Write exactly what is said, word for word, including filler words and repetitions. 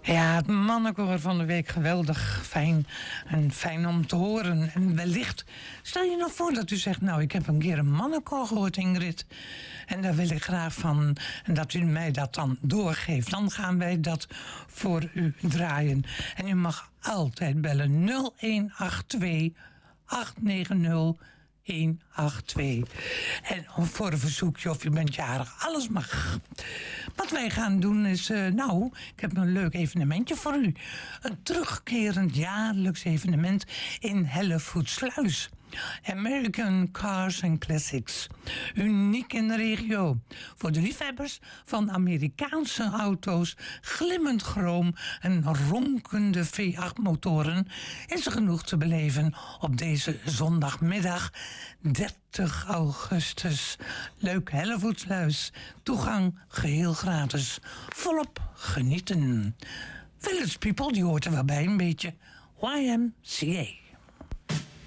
Ja, het mannenkoor van de week, geweldig fijn en fijn om te horen. En wellicht, stel je nou voor dat u zegt, nou, ik heb een keer een mannenkoor gehoord, Ingrid. En daar wil ik graag van, en dat u mij dat dan doorgeeft. Dan gaan wij dat voor u draaien. En u mag altijd bellen nul een acht twee acht negen nul een acht twee. En voor een verzoekje of je bent jarig, alles mag. Wat wij gaan doen is, uh, nou, ik heb een leuk evenementje voor u. Een terugkerend jaarlijks evenement in Hellevoetsluis. American Cars and Classics. Uniek in de regio. Voor de liefhebbers van Amerikaanse auto's, glimmend chroom en ronkende V acht motoren is er genoeg te beleven op deze zondagmiddag dertig augustus. Leuk Hellevoetsluis. Toegang geheel gratis. Volop genieten. Village People, die hoort er wel bij een beetje. Y M C A.